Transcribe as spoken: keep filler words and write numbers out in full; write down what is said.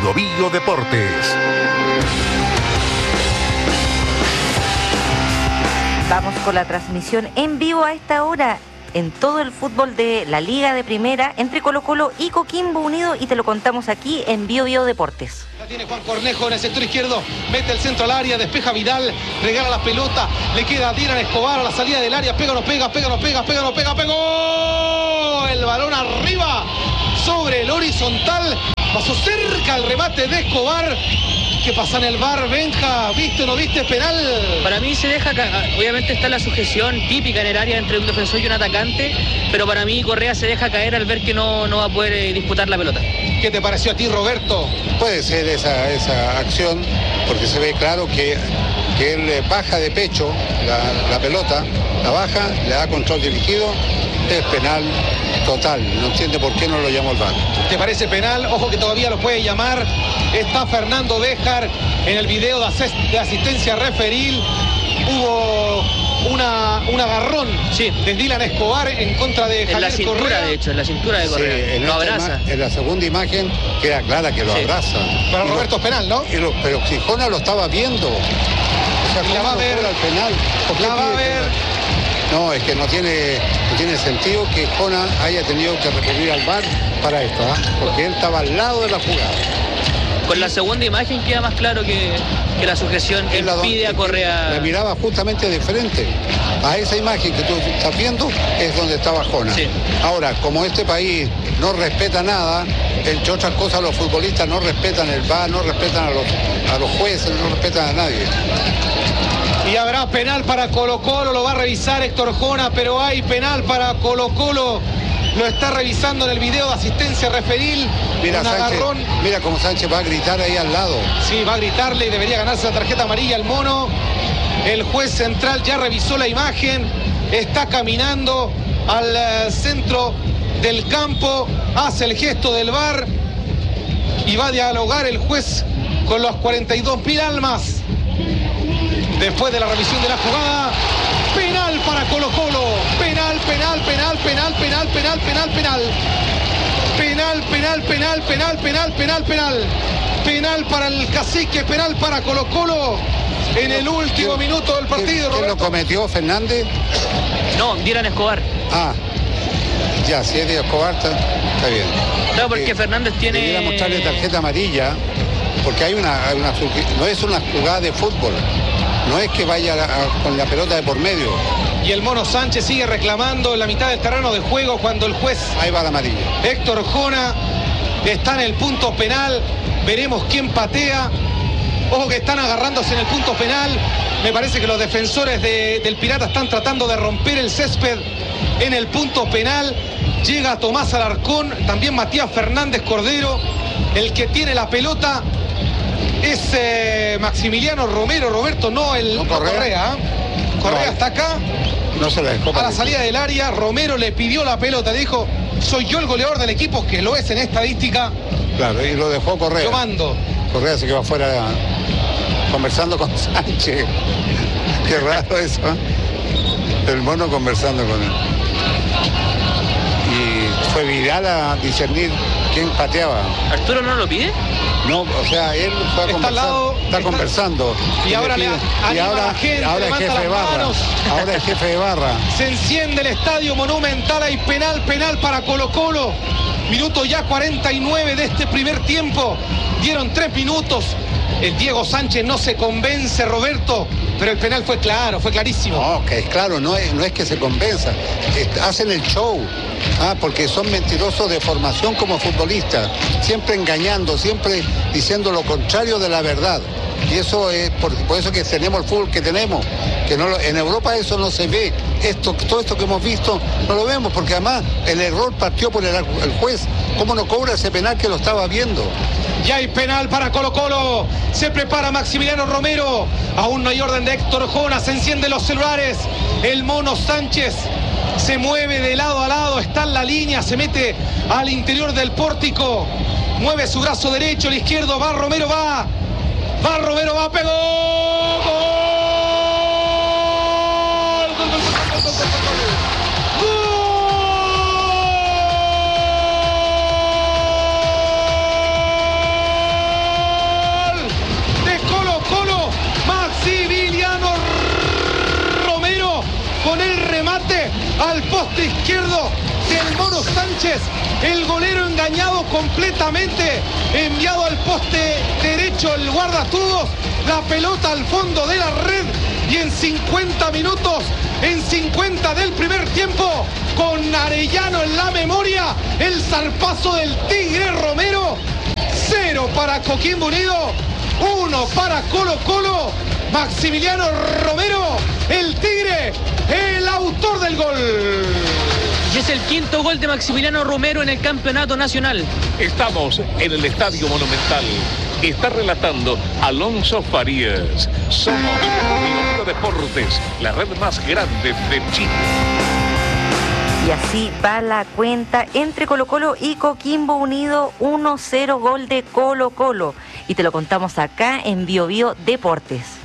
Bio Bio Deportes. Vamos con la transmisión en vivo a esta hora en todo el fútbol de la Liga de Primera entre Colo-Colo y Coquimbo Unido, y te lo contamos aquí en Bio Bio Deportes. La tiene Juan Cornejo en el sector izquierdo, mete el centro al área, despeja Vidal, regala la pelota, le queda a Dylan Escobar a la salida del área, pega, no pega, pega, no pega, pega, no pega, pegó el balón arriba sobre el horizontal, pasó cerca el remate de Escobar. ¿Qué pasa en el V A R, Benja? ¿Viste o no viste? ¿Penal? Para mí se deja, obviamente está la sujeción típica en el área entre un defensor y un atacante, pero para mí Correa se deja caer al ver que no, no va a poder eh, disputar la pelota. ¿Qué te pareció a ti, Roberto? Puede ser esa, esa acción, porque se ve claro que, que él baja de pecho la, la pelota, la baja, le da control dirigido, es penal total, no entiende por qué no lo llamó el V A R. ¿Te parece penal? Ojo que todavía lo puede llamar. Está Fernando Béjar en el video de, ases de asistencia referil. Hubo una, un agarrón sí. de Dylan Escobar en contra de Javier Correa. En la cintura, Correa. de hecho, en la cintura de Correa. Sí, en lo esta abraza. En la segunda imagen queda clara que lo sí. abraza. Para y Roberto lo, penal, ¿no? Y lo, pero Gijona lo estaba viendo. O sea, y la va a ver. Al penal? La va a ver. No, es que no tiene, no tiene sentido que Jona haya tenido que recurrir al V A R para esto, ¿eh? Porque él estaba al lado de la jugada. Con la segunda imagen queda más claro que, que la sujeción impide a Correa. La miraba justamente de frente. A esa imagen que tú estás viendo es donde estaba Jona. Sí. Ahora, como este país no respeta nada, entre otras cosas los futbolistas no respetan el V A R, no respetan a los, a los jueces, no respetan a nadie. Y habrá penal para Colo-Colo, lo va a revisar Héctor Jona, pero hay penal para Colo-Colo. Lo está revisando en el video de asistencia referil. Mira, un Sánchez, agarrón. mira cómo Sánchez va a gritar ahí al lado. Sí, va a gritarle y debería ganarse la tarjeta amarilla el mono. El juez central ya revisó la imagen. Está caminando al uh, centro del campo. Hace el gesto del V A R. Y va a dialogar el juez con las cuarenta y dos mil almas. Después de la revisión de la jugada, penal para Colo-Colo. Penal, penal, penal, penal, penal, penal, penal, penal. Penal, penal, penal, penal, penal, penal, penal. Penal para el Cacique, penal para Colo-Colo en el último minuto del partido. ¿Quién lo cometió, Fernández? No, Dylan Escobar. Ah, ya, si es de Escobar, está, está bien. Claro, porque eh, Fernández tiene... Debería mostrarle tarjeta amarilla, porque hay una, una... No es una jugada de fútbol. No es que vaya a, a, con la pelota de por medio. Y el mono Sánchez sigue reclamando en la mitad del terreno de juego cuando el juez... Ahí va la amarilla. Héctor Jona está en el punto penal. Veremos quién patea. Ojo que están agarrándose en el punto penal. Me parece que los defensores de, del Pirata están tratando de romper el césped en el punto penal. Llega Tomás Alarcón, también Matías Fernández Cordero. El que tiene la pelota es eh, Maximiliano Romero, Roberto, no el no, Correa. Correa, ¿eh? Correa no, está acá. No se la dejó. A la salida del área, Romero le pidió la pelota, le dijo, soy yo el goleador del equipo, que lo es en estadística. Claro, y lo dejó Correa. Yo mando. Correa se quedó afuera conversando con Sánchez. Qué raro eso, ¿eh? El mono conversando con él. Y fue viral a discernir quién pateaba. ¿Arturo no lo pide? No, o sea, él fue a Está conversar, al lado, está, está, conversando. Y, y ahora le, le anima y ahora, a la gente, ahora es jefe de barra. Manos. Ahora es jefe de barra. Se enciende el estadio Monumental, hay penal, penal para Colo-Colo. Minuto ya cuarenta y nueve de este primer tiempo. Dieron tres minutos. El Diego Sánchez no se convence, Roberto, pero el penal fue claro, fue clarísimo. No, que es claro, no es, no es que se convenza, es, hacen el show, ah, porque son mentirosos de formación como futbolistas, siempre engañando, siempre diciendo lo contrario de la verdad. Y eso es por, por eso que tenemos el fútbol que tenemos, que no lo, en Europa eso no se ve, esto, todo esto que hemos visto no lo vemos, porque además el error partió por el, el juez. ¿Cómo no cobra ese penal que lo estaba viendo? Ya hay penal para Colo-Colo. Se prepara Maximiliano Romero. Aún no hay orden de Héctor Jona. Se encienden los celulares. El mono Sánchez se mueve de lado a lado. Está en la línea. Se mete al interior del pórtico. Mueve su brazo derecho, el izquierdo. Va Romero, va. Va Romero, va. Pegó. ¡Gol! ¡Gol, gol, gol, gol, gol, gol, gol, gol! al poste izquierdo del Mono Sánchez. El golero engañado completamente, enviado al poste derecho el guardatudos, la pelota al fondo de la red y en cincuenta minutos, en cincuenta del primer tiempo, con Arellano en la memoria, el zarpazo del Tigre Romero. Cero para Coquimbo Unido, uno para Colo Colo. Maximiliano Romero, el Tigre, el autor del gol. Y es el quinto gol de Maximiliano Romero en el campeonato nacional. Estamos en el Estadio Monumental. Está relatando Alonso Farías. Somos Bio Bio Deportes, la red más grande de Chile. Y así va la cuenta entre Colo Colo y Coquimbo Unido, uno cero gol de Colo Colo. Y te lo contamos acá en Bio Bio Deportes.